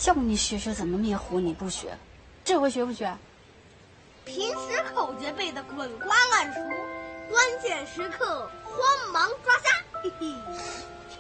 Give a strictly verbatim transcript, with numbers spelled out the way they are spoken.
教你学学怎么灭火，你不学，这回学不学？ 平时口诀背得滚瓜烂熟，关键时刻慌忙抓瞎，嘿嘿。